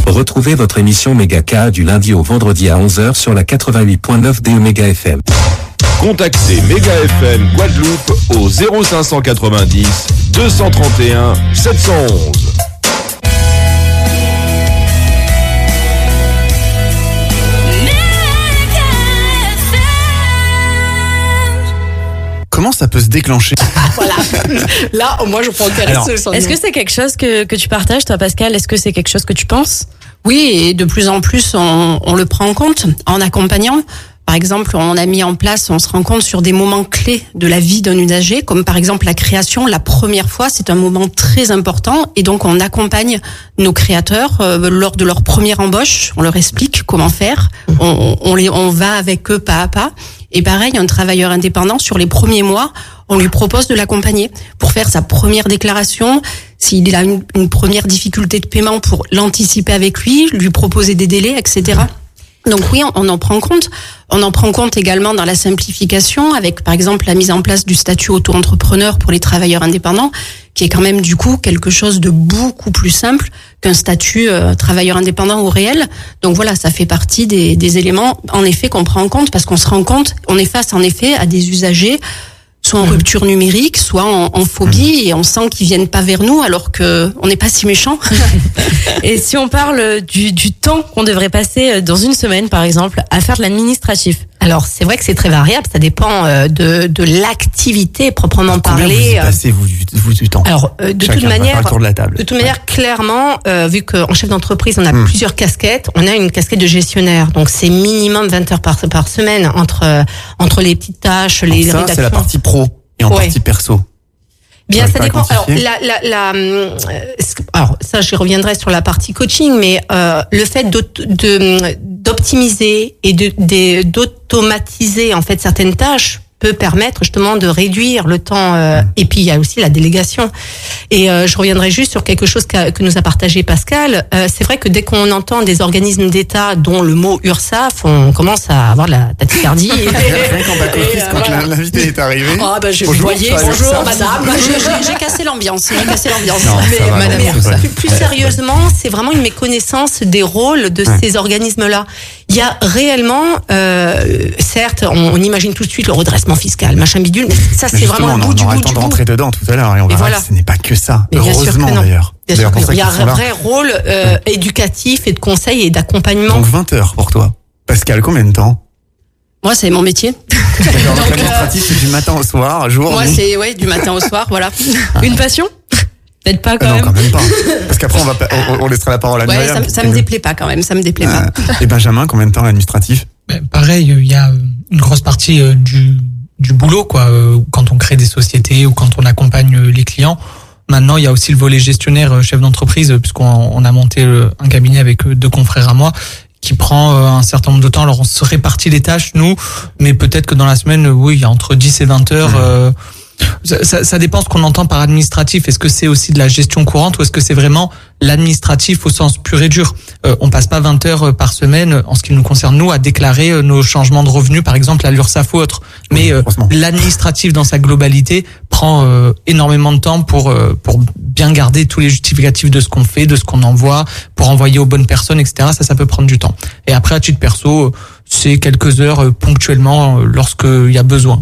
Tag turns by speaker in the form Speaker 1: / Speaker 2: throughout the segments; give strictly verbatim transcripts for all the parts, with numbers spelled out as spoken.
Speaker 1: Retrouvez votre émission Megaka du lundi au vendredi à onze heures sur la quatre-vingt-huit point neuf des Omega F M.
Speaker 2: Contactez Mega F M Guadeloupe au zéro cinq cent quatre-vingt-dix deux cent trente et un sept cent onze.
Speaker 3: Comment ça peut se déclencher?
Speaker 4: Voilà. Là, moi, je prends intérêt.
Speaker 5: Est-ce que c'est quelque chose que, que tu partages, toi, Pascal? Est-ce que c'est quelque chose que tu penses?
Speaker 4: Oui, et de plus en plus, on, on le prend en compte en accompagnant. Par exemple, on a mis en place, on se rend compte sur des moments clés de la vie d'un usager, comme par exemple la création. La première fois, c'est un moment très important, et donc on accompagne nos créateurs euh, lors de leur première embauche. On leur explique comment faire. On, on, les, on va avec eux pas à pas. Et pareil, un travailleur indépendant, sur les premiers mois, on lui propose de l'accompagner pour faire sa première déclaration. S'il a une, une première difficulté de paiement, pour l'anticiper avec lui, lui proposer des délais, et cetera. Donc oui, on en prend compte. On en prend compte également dans la simplification, avec par exemple la mise en place du statut auto-entrepreneur pour les travailleurs indépendants, qui est quand même du coup quelque chose de beaucoup plus simple qu'un statut euh, travailleur indépendant au réel. Donc voilà, ça fait partie des, des éléments en effet qu'on prend en compte, parce qu'on se rend compte, on est face en effet à des usagers soit en rupture numérique, soit en, en phobie, et on sent qu'ils viennent pas vers nous alors que on n'est pas si méchants.
Speaker 5: Et si on parle du, du temps qu'on devrait passer dans une semaine, par exemple, à faire de l'administratif?
Speaker 4: Alors, c'est vrai que c'est très variable, ça dépend de, de l'activité proprement
Speaker 3: Combien
Speaker 4: parlé.
Speaker 3: Vous passez vous, vous du temps?
Speaker 4: Alors, euh, de
Speaker 3: Chacun
Speaker 4: toute manière,
Speaker 3: de, la table.
Speaker 4: de toute manière, ouais. clairement, euh, vu qu'en chef d'entreprise, on a hmm. plusieurs casquettes, on a une casquette de gestionnaire, donc c'est minimum vingt heures par, par semaine entre euh, entre les petites tâches, les
Speaker 3: donc ça,
Speaker 4: rédactions.
Speaker 3: C'est la partie pro et en ouais. partie perso.
Speaker 4: Bien, ça dépend. Alors, la, la, la, euh, alors, ça, je reviendrai sur la partie coaching, mais euh, le fait de, de, d'optimiser et de, de, d'automatiser en fait certaines tâches peut permettre justement de réduire le temps. Euh, et puis il y a aussi la délégation. Et euh, je reviendrai juste sur quelque chose que, que nous a partagé Pascal. Euh, c'est vrai que dès qu'on entend des organismes d'État, dont le mot URSSAF, on commence à avoir la tachycardie.
Speaker 3: Et, et, quand voilà. L'invité est arrivé.
Speaker 4: Ah ben je vous voyez, bonjour madame. J'ai, j'ai cassé l'ambiance. J'ai cassé l'ambiance.
Speaker 3: Non, mais, va,
Speaker 4: madame,
Speaker 3: mais
Speaker 4: plus, plus sérieusement, c'est vraiment une méconnaissance des rôles de ouais. ces organismes-là. Il y a réellement, euh, certes, on, on imagine tout de suite le redressement fiscal, machin bidule, mais ça c'est vraiment le bout du bout du bout. On aura le temps de
Speaker 3: rentrer dedans tout à l'heure et on verra voilà. que ce n'est pas que ça. Mais heureusement d'ailleurs.
Speaker 4: Bien sûr que non. Il y a un vrai rôle euh, ouais. éducatif et de conseil et d'accompagnement.
Speaker 3: Donc vingt heures pour toi. Pascal, combien de temps?
Speaker 4: Moi, c'est mon métier.
Speaker 3: D'accord, donc l'administratif, c'est du matin au soir, jour.
Speaker 4: Moi, c'est ouais, du matin au soir, voilà.
Speaker 5: Ah. Une passion? Peut-être pas quand
Speaker 3: non,
Speaker 5: même.
Speaker 3: Non, quand même pas. Parce qu'après, on, va, on, on laissera la parole à
Speaker 4: ouais,
Speaker 3: Myriam.
Speaker 4: Ça, ça me déplaît pas quand même, ça me déplaît euh, pas.
Speaker 3: Et Benjamin, combien de temps l'administratif?
Speaker 6: Ben, pareil, il y a une grosse partie euh, du, du boulot, quoi. Euh, quand on crée des sociétés ou quand on accompagne euh, les clients. Maintenant, il y a aussi le volet gestionnaire, euh, chef d'entreprise, puisqu'on on a monté euh, un cabinet avec euh, deux confrères à moi, qui prend euh, un certain nombre de temps. Alors, on se répartit les tâches, nous, mais peut-être que dans la semaine, euh, oui, il y a entre dix et vingt heures. Mmh. Euh, Ça, ça, ça dépend ce qu'on entend par administratif. Est-ce que c'est aussi de la gestion courante ou est-ce que c'est vraiment l'administratif au sens pur et dur? euh, On passe pas vingt heures par semaine, en ce qui nous concerne nous, à déclarer nos changements de revenus, par exemple à l'URSSAF ou autre. Mais euh, l'administratif dans sa globalité prend euh, énormément de temps pour euh, pour bien garder tous les justificatifs de ce qu'on fait, de ce qu'on envoie, pour envoyer aux bonnes personnes, et cetera. Ça, ça peut prendre du temps. Et après, à titre perso, c'est quelques heures euh, ponctuellement euh, lorsqu'il y a besoin.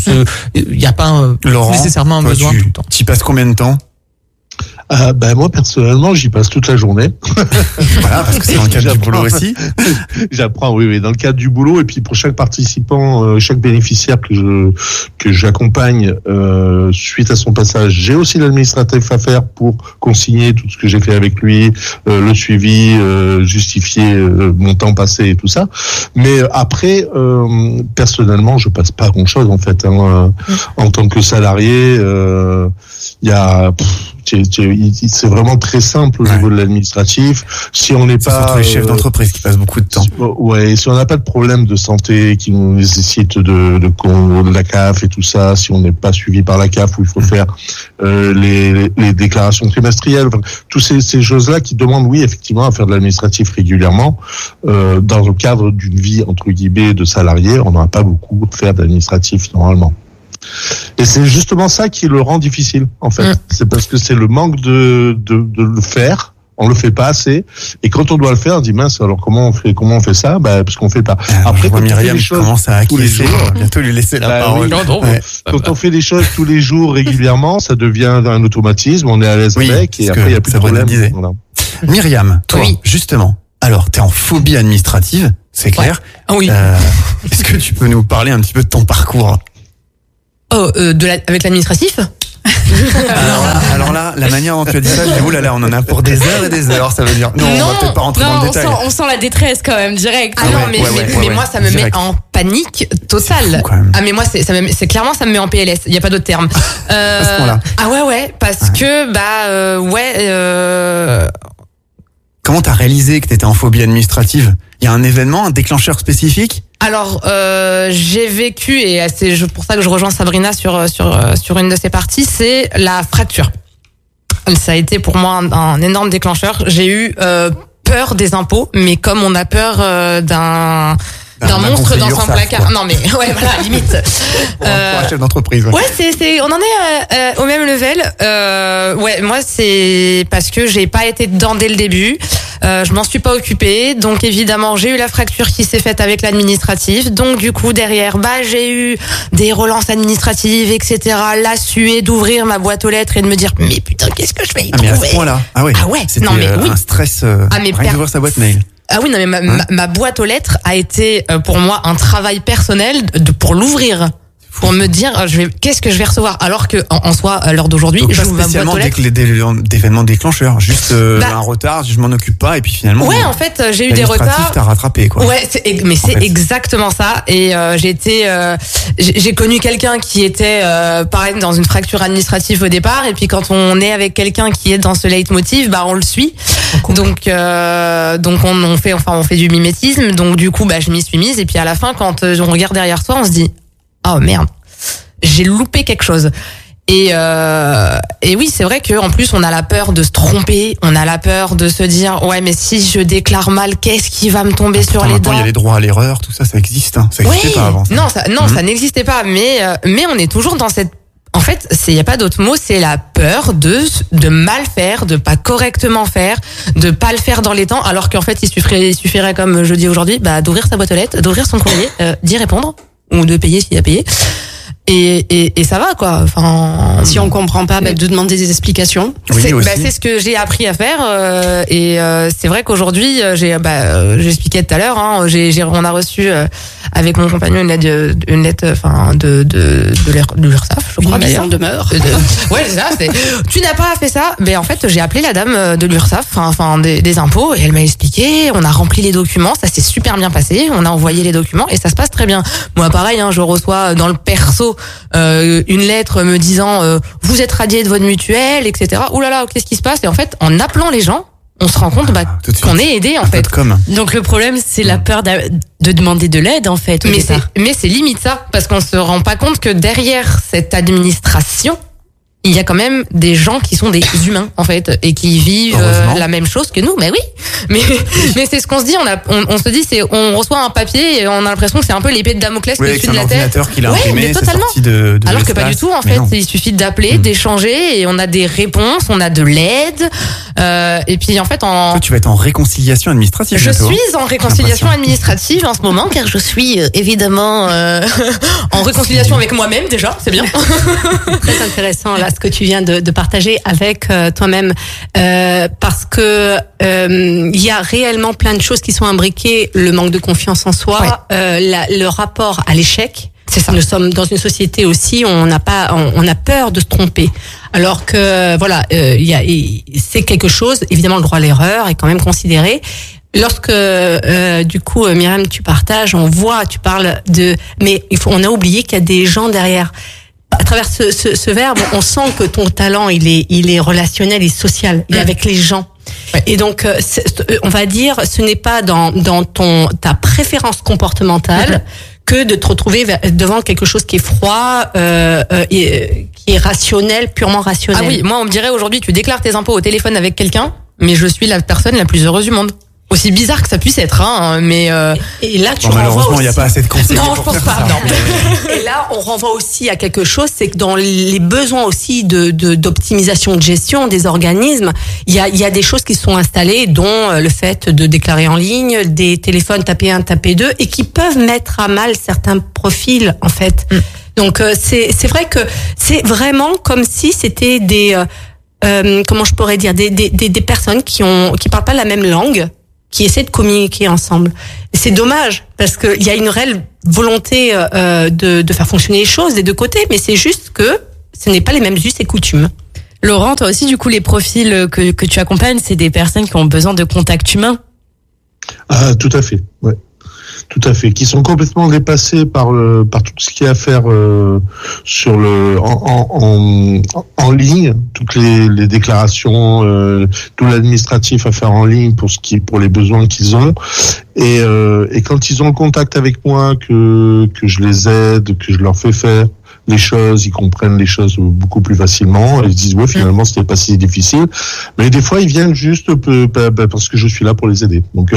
Speaker 6: Il n'y a pas euh,
Speaker 3: Laurent,
Speaker 6: nécessairement un
Speaker 3: toi,
Speaker 6: besoin
Speaker 3: tu,
Speaker 6: tout le temps.
Speaker 3: Tu passes combien de temps?
Speaker 7: Euh, ben moi personnellement j'y passe toute la journée.
Speaker 3: Voilà, parce que c'est dans le cadre du boulot aussi.
Speaker 7: J'apprends, oui, oui, dans le cadre du boulot, et puis pour chaque participant, euh, chaque bénéficiaire que je que j'accompagne euh, suite à son passage, j'ai aussi l'administratif à faire pour consigner tout ce que j'ai fait avec lui, euh, le suivi, euh, justifier euh, mon temps passé et tout ça. Mais après, euh, personnellement, je passe pas grand chose en fait. Hein, euh, en tant que salarié, il euh, y a pff, c'est vraiment très simple au ouais. niveau de l'administratif. Si on n'est pas
Speaker 3: surtout les chefs d'entreprise qui passent beaucoup de temps.
Speaker 7: Ouais, si on n'a pas de problème de santé qui nous nécessite de, de, de la C A F et tout ça, si on n'est pas suivi par la C A F où il faut faire euh, les, les déclarations trimestrielles, enfin, toutes ces, ces choses-là qui demandent, oui, effectivement, à faire de l'administratif régulièrement, euh, dans le cadre d'une vie entre guillemets de salarié, on n'aura pas beaucoup à faire d'administratif normalement. Et c'est justement ça qui le rend difficile, en fait. Mmh. C'est parce que c'est le manque de, de, de le faire on le fait pas assez. Et quand on doit le faire, on dit mince, alors comment on fait, comment on fait ça? Bah, parce qu'on fait pas.
Speaker 3: Alors, après, quand Myriam on fait les choses commence à tous les jours, bientôt lui laisser la
Speaker 7: bah,
Speaker 3: parole.
Speaker 7: Oui. Non, non, ouais. Quand on fait les choses tous les jours régulièrement, ça devient un automatisme, on est à l'aise oui, avec, et après, il n'y a plus de problème. Voilà.
Speaker 3: Myriam, toi, oui. justement, alors, t'es en phobie administrative, c'est clair.
Speaker 5: Ouais. Oui.
Speaker 3: Euh, est-ce que tu peux nous parler un petit peu de ton parcours?
Speaker 5: Oh, euh, de la, avec l'administratif?
Speaker 3: alors, là, alors là, la manière dont tu as dit ça, je dis, oh là là, on en a pour des heures et des heures, ça veut dire. Non, non on va peut-être pas rentrer
Speaker 5: non,
Speaker 3: dans le
Speaker 5: on
Speaker 3: détail.
Speaker 5: Sent, on sent la détresse quand même, direct. Ah,
Speaker 3: ah
Speaker 5: non,
Speaker 3: ouais,
Speaker 5: mais,
Speaker 3: ouais,
Speaker 5: mais,
Speaker 3: ouais,
Speaker 5: mais
Speaker 3: ouais,
Speaker 5: moi, ça me
Speaker 3: direct.
Speaker 5: met en panique totale.
Speaker 3: Ah,
Speaker 5: mais moi, c'est, ça me, c'est clairement, ça me met en P L S. Il n'y a pas d'autre terme.
Speaker 3: Euh, à ce point-là.
Speaker 5: Ah ouais, ouais, parce ouais. que, bah, euh, ouais, euh...
Speaker 3: Comment t'as réalisé que t'étais en phobie administrative? Il y a un événement, un déclencheur spécifique?
Speaker 5: Alors, euh, j'ai vécu, et c'est pour ça que je rejoins Sabrina sur sur sur une de ces parties, c'est la fracture. Ça a été pour moi un, un énorme déclencheur. J'ai eu euh, peur des impôts, mais comme on a peur euh, d'un d'un monstre dans son placard. Non mais ouais voilà limite.
Speaker 3: Pour euh, un chef d'entreprise. Ouais,
Speaker 5: ouais c'est c'est on en est euh, euh, au même level. Euh, ouais moi c'est parce que j'ai pas été dedans dès le début. Euh, je m'en suis pas occupée, donc évidemment j'ai eu la fracture qui s'est faite avec l'administratif. Donc du coup derrière, bah j'ai eu des relances administratives, et cetera. La suée d'ouvrir ma boîte aux lettres et de me dire mais putain qu'est-ce que je vais y
Speaker 3: ah,
Speaker 5: trouver.
Speaker 3: Mais à ce point-là. Ah ouais.
Speaker 5: Ah ouais.
Speaker 3: C'était
Speaker 5: non mais
Speaker 3: euh,
Speaker 5: oui.
Speaker 3: un stress. Euh, ah mais rien per... d'ouvrir sa boîte mail.
Speaker 5: Ah oui non mais ma, hein? ma, ma boîte aux lettres a été euh, pour moi un travail personnel de, pour l'ouvrir. Pour me dire, je vais, qu'est-ce que je vais recevoir, alors que en, en soi, à l'heure d'aujourd'hui,
Speaker 3: donc,
Speaker 5: je
Speaker 3: pas spécialement dès les d'événements déclencheurs, juste euh, bah, un retard, je m'en occupe pas, et puis finalement.
Speaker 5: Ouais, en fait, j'ai eu des retards.
Speaker 3: T'as rattrapé, quoi.
Speaker 5: Ouais, c'est, mais c'est fait. exactement ça. Et euh, j'ai été, euh, j'ai, j'ai connu quelqu'un qui était, euh, pareil, dans une fracture administrative au départ, et puis quand on est avec quelqu'un qui est dans ce leitmotiv, bah on le suit. Okay. Donc, euh, donc on, on fait, enfin, on fait du mimétisme. Donc du coup, bah je m'y suis mise, et puis à la fin, quand on regarde derrière soi, on se dit. Oh merde, j'ai loupé quelque chose. Et euh, et oui, c'est vrai que en plus on a la peur de se tromper, on a la peur de se dire ouais mais si je déclare mal, qu'est-ce qui va me tomber ah, sur les dents?
Speaker 3: Il y a les droits à l'erreur, tout ça, ça existe. Hein. Ça n'existait
Speaker 5: oui,
Speaker 3: pas avant. Ça.
Speaker 5: Non, ça, non, mmh. ça n'existait pas. Mais euh, mais on est toujours dans cette. En fait, c'est il y a pas d'autre mot, c'est la peur de de mal faire, de pas correctement faire, de pas le faire dans les temps, alors qu'en fait il suffirait, il suffirait comme je dis aujourd'hui, bah d'ouvrir sa boîte aux lettres, d'ouvrir son courrier, euh, d'y répondre. Ou de payer s'il y a payé. Et, et, et ça va, quoi. Enfin,
Speaker 4: si on comprend pas, bah, de demander des explications.
Speaker 3: Oui,
Speaker 5: c'est,
Speaker 3: aussi.
Speaker 5: Bah, c'est ce que j'ai appris à faire. Euh, et euh, c'est vrai qu'aujourd'hui, j'ai, bah, j'expliquais tout à l'heure, hein, j'ai, j'ai, on a reçu euh, avec mon compagnon une lettre, une lettre, enfin, de de de, de l'URSSAF, je crois d'ailleurs.
Speaker 4: demeure.
Speaker 5: De, de, ouais, c'est ça. C'est, tu n'as pas fait ça. Mais en fait, j'ai appelé la dame de l'URSSAF, enfin, enfin des, des impôts, et elle m'a expliqué. On a rempli les documents, ça s'est super bien passé. On a envoyé les documents et ça se passe très bien. Moi, pareil, hein, je reçois dans le perso. Euh, une lettre me disant euh, vous êtes radié de votre mutuelle, et cetera. Ouh là là, qu'est-ce qui se passe? Et en fait, en appelant les gens, on se rend compte bah, ah, qu'on est aidé en un fait. Donc le problème, c'est mmh. la peur de, de demander de l'aide en fait. Mais c'est, mais c'est limite ça, parce qu'on se rend pas compte que derrière cette administration, il y a quand même des gens qui sont des humains en fait et qui vivent euh, la même chose que nous. Mais oui, mais mais c'est ce qu'on se dit. On a, on, on se dit, c'est on reçoit un papier et on a l'impression que c'est un peu l'épée de Damoclès
Speaker 3: oui,
Speaker 5: au-dessus de la tête.
Speaker 3: C'est un ordinateur qui l'a
Speaker 5: ouais,
Speaker 3: imprimé,
Speaker 5: mais totalement.
Speaker 3: C'est sorti de, de
Speaker 5: alors que pas du tout en fait. Non. Il suffit d'appeler, mmh. d'échanger et on a des réponses, on a de l'aide. Euh, et puis en fait, en
Speaker 3: toi, tu vas être en réconciliation administrative.
Speaker 5: Je
Speaker 3: bientôt.
Speaker 5: suis en réconciliation administrative en ce moment car je suis euh, évidemment euh, en réconciliation avec moi-même déjà. C'est bien.
Speaker 4: Très intéressant là ce que tu viens de, de partager avec euh, toi-même euh, parce que euh, il y a réellement plein de choses qui sont imbriquées, le manque de confiance en soi, ouais. euh, la, le rapport à l'échec. C'est ça. Nous sommes dans une société aussi où on n'a pas, on, on a peur de se tromper. Alors que voilà, euh, il y a, c'est quelque chose. Évidemment, le droit à l'erreur est quand même considéré. Lorsque euh, du coup, Myriam, tu partages, on voit, tu parles de, mais il faut, on a oublié qu'il y a des gens derrière. À travers ce, ce, ce verbe, on sent que ton talent, il est, il est relationnel et social. Il est avec les gens. Ouais. Et donc, on va dire, ce n'est pas dans, dans ton, ta préférence comportementale mm-hmm. que de te retrouver devant quelque chose qui est froid, euh, euh, et, qui est rationnel, purement rationnel.
Speaker 5: Ah oui, moi, on me dirait aujourd'hui, tu déclares tes impôts au téléphone avec quelqu'un, mais je suis la personne la plus heureuse du monde. Aussi bizarre que ça puisse être, hein, mais euh...
Speaker 4: et, et là tu
Speaker 3: bon,
Speaker 4: renvoies
Speaker 3: malheureusement, il
Speaker 4: aussi...
Speaker 3: n'y a pas assez de conseils.
Speaker 5: Non, je pense pas.
Speaker 3: Ça.
Speaker 5: Non.
Speaker 4: Et là, on renvoie aussi à quelque chose, c'est que dans les besoins aussi de, de d'optimisation de gestion des organismes, il y a il y a des choses qui sont installées, dont le fait de déclarer en ligne, des téléphones tapé un, tapé deux, et qui peuvent mettre à mal certains profils en fait. Mm. Donc euh, c'est c'est vrai que c'est vraiment comme si c'était des euh, euh, comment je pourrais dire des des des, des personnes qui ont qui parlent pas la même langue, qui essaient de communiquer ensemble. Et c'est dommage, parce qu'il y a une réelle volonté euh, de, de faire fonctionner les choses des deux côtés, mais c'est juste que ce n'est pas les mêmes us et coutumes.
Speaker 8: Laurent, toi aussi, du coup, les profils que, que tu accompagnes, c'est des personnes qui ont besoin de contact humain?
Speaker 7: Ah, tout à fait, ouais. Tout à fait, qui sont complètement dépassés par le, par tout ce qu'il y a à faire euh, sur le en, en, en, en ligne, toutes les, les déclarations, euh, tout l'administratif à faire en ligne pour ce qui pour les besoins qu'ils ont. Et, euh, et quand ils ont le contact avec moi, que que je les aide, que je leur fais faire les choses, ils comprennent les choses beaucoup plus facilement. Ils se disent ouais, finalement c'était pas si difficile. Mais des fois ils viennent juste peu, peu, peu, parce que je suis là pour les aider. Donc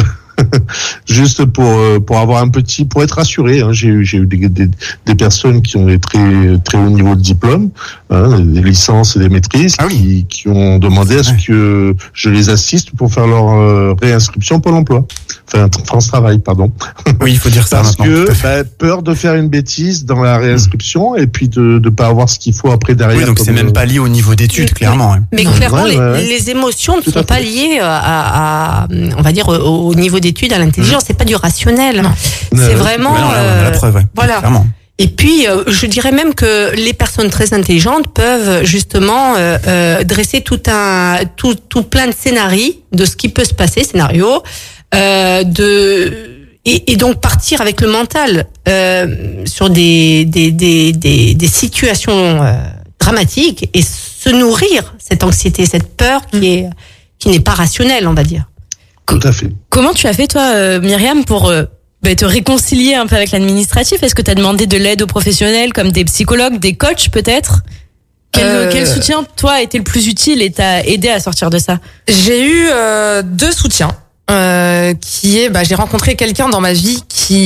Speaker 7: juste pour pour avoir un petit, pour être rassuré. Hein. J'ai eu j'ai eu des, des des personnes qui ont des très très haut niveau de diplôme, hein, des licences et des maîtrises, ah oui. qui qui ont demandé à ce que je les assiste pour faire leur euh, réinscription Pôle Emploi, enfin France Travail, pardon.
Speaker 3: Oui, il faut dire ça
Speaker 7: parce
Speaker 3: maintenant.
Speaker 7: que bah, peur de faire une bêtise dans la réinscription mmh. et puis de de pas avoir ce qu'il faut après derrière.
Speaker 3: Oui, donc c'est même pas lié au niveau d'études, clairement. Hein.
Speaker 4: Mais
Speaker 3: non.
Speaker 4: clairement,
Speaker 7: ouais,
Speaker 4: les,
Speaker 7: ouais, ouais.
Speaker 4: les émotions ne sont pas liées à, à, on va dire, au, au niveau d'études, à l'intelligence. Mmh. C'est pas du rationnel. Non. C'est euh, vraiment.
Speaker 3: Non, euh, la preuve, ouais.
Speaker 4: Voilà.
Speaker 3: Clairement.
Speaker 4: Et puis, euh, je dirais même que les personnes très intelligentes peuvent justement euh, euh, dresser tout un, tout, tout plein de scénarios de ce qui peut se passer, scénarios, euh, de et, et donc partir avec le mental euh, sur des des des des, des situations euh, dramatiques et se nourrir cette anxiété, cette peur qui est qui n'est pas rationnelle, on va dire.
Speaker 7: Tout à fait.
Speaker 8: Comment tu as fait toi, euh, Myriam, pour euh, bah, te réconcilier un peu avec l'administratif? Est-ce que tu as demandé de l'aide aux professionnels, comme des psychologues, des coachs peut-être? Quel, euh... quel soutien, toi, a été le plus utile et t'a aidé à sortir de ça?
Speaker 5: J'ai eu euh, deux soutiens. Euh, qui est, bah, j'ai rencontré quelqu'un dans ma vie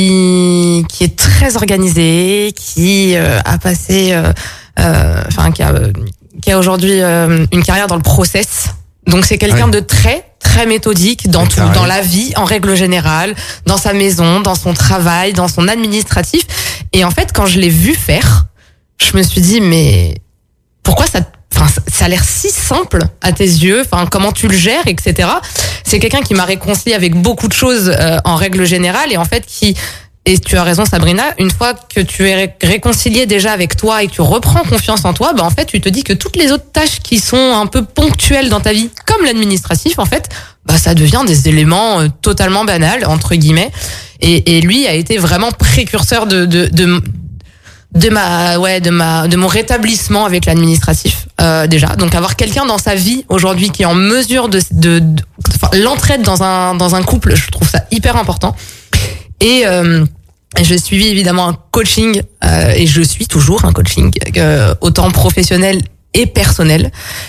Speaker 5: qui qui est très organisé, qui euh, a passé, euh, euh, enfin qui a qui a aujourd'hui euh, une carrière dans le process. Donc c'est quelqu'un oui. de très très méthodique dans tout, dans la vie en règle générale, dans sa maison, dans son travail, dans son administratif. Et en fait, quand je l'ai vu faire, je me suis dit mais pourquoi ça, enfin ça a l'air si simple à tes yeux, enfin comment tu le gères, et cetera. C'est quelqu'un qui m'a réconcilié avec beaucoup de choses euh, en règle générale et en fait qui, et tu as raison Sabrina, une fois que tu es réconcilié déjà avec toi et que tu reprends confiance en toi, bah en fait tu te dis que toutes les autres tâches qui sont un peu ponctuelles dans ta vie, comme l'administratif en fait, bah ça devient des éléments euh, totalement banals entre guillemets. Et, et lui a été vraiment précurseur de de de de ma ouais de ma de mon rétablissement avec l'administratif euh, déjà. Donc avoir quelqu'un dans sa vie aujourd'hui qui est en mesure de de, de enfin, l'entraide dans un dans un couple, je trouve ça hyper important. Et euh, je suivis évidemment un coaching euh, et je suis toujours un coaching euh, autant professionnel et personnel.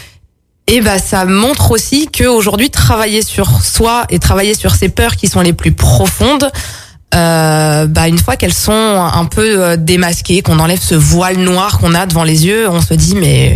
Speaker 5: Et bah ça montre aussi que aujourd'hui travailler sur soi et travailler sur ses peurs qui sont les plus profondes, euh, bah une fois qu'elles sont un peu démasquées, qu'on enlève ce voile noir qu'on a devant les yeux, on se dit mais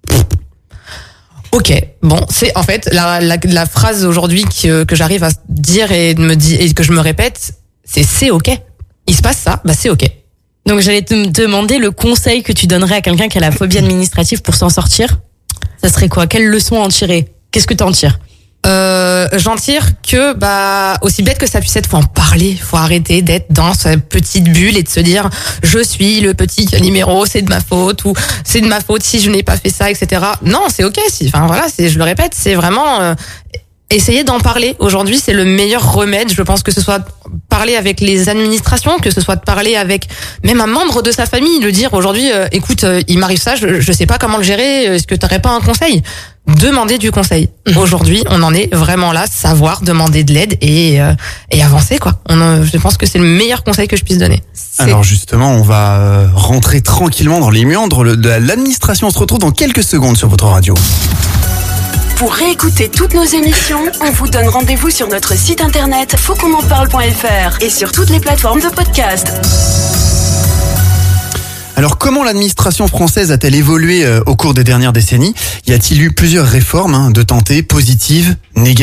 Speaker 5: ok, bon, c'est en fait la la, la phrase aujourd'hui que que j'arrive à dire et me dire et que je me répète, c'est c'est ok. Il se passe ça, bah c'est ok.
Speaker 8: Donc j'allais te demander le conseil que tu donnerais à quelqu'un qui a la phobie administrative pour s'en sortir. Ça serait quoi? Quelle leçon en tirer? Qu'est-ce que t'en tires?
Speaker 5: Euh, j'en tire que, bah, aussi bête que ça puisse être, faut en parler, faut arrêter d'être dans sa petite bulle et de se dire, je suis le petit numéro, c'est de ma faute, ou c'est de ma faute si je n'ai pas fait ça, et cetera. Non, c'est ok, si, enfin voilà, c'est, je le répète, c'est vraiment, euh, essayer d'en parler. Aujourd'hui, c'est le meilleur remède. Je pense que ce soit parler avec les administrations, que ce soit de parler avec même un membre de sa famille, de dire aujourd'hui, euh, écoute, euh, il m'arrive ça, je, je sais pas comment le gérer. Est-ce que t'aurais pas un conseil? Demander du conseil. Mmh. Aujourd'hui, on en est vraiment là, savoir demander de l'aide et euh, et avancer quoi. On, euh, je pense que c'est le meilleur conseil que je puisse donner. C'est...
Speaker 3: Alors justement, on va euh, rentrer tranquillement dans les méandres de l'administration. On se retrouve dans quelques secondes sur votre radio.
Speaker 9: Pour réécouter toutes nos émissions, on vous donne rendez-vous sur notre site internet faut qu'on en parle point f r et sur toutes les plateformes de podcast.
Speaker 3: Alors, comment l'administration française a-t-elle évolué euh, au cours des dernières décennies ? Y a-t-il eu plusieurs réformes hein, de tentées, positives, négatives ?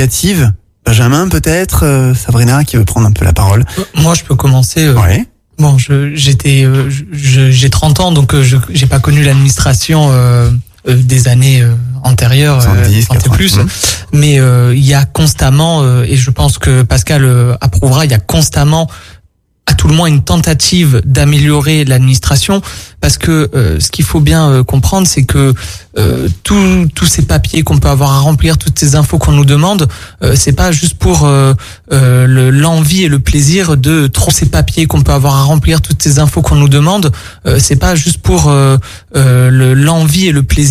Speaker 3: Benjamin, peut-être euh, Sabrina, qui veut prendre un peu la parole.
Speaker 6: Moi, je peux commencer. Euh...
Speaker 3: Ouais.
Speaker 6: Bon, je, j'étais, euh, je, j'ai trente ans, donc euh, je j'ai pas connu l'administration euh, euh, des années euh, antérieures,
Speaker 3: soixante-dix,
Speaker 6: euh, plus. Mmh. Mais il euh, y a constamment, euh, et je pense que Pascal euh, approuvera, il y a constamment, à tout le moins, une tentative d'améliorer l'administration, parce que euh, ce qu'il faut bien euh, comprendre, c'est que euh, tous tous ces papiers qu'on peut avoir à remplir, toutes ces infos qu'on nous demande, euh, c'est pas juste pour euh, euh, le, l'envie et le plaisir de trop ces papiers qu'on peut avoir à remplir, toutes ces infos qu'on nous demande, euh, c'est pas juste pour euh, euh, le, l'envie et le plaisir